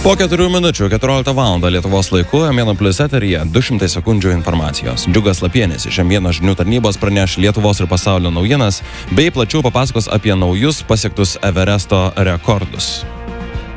Po 4 minučių 14 val. Lietuvos laiku M1 Plus eteryje 200 sekundžių informacijos. Džiugas Lapienis iš M1 žinių tarnybos praneš Lietuvos ir pasaulio naujienas, bei plačiau papasakos apie naujus pasiektus Everesto rekordus.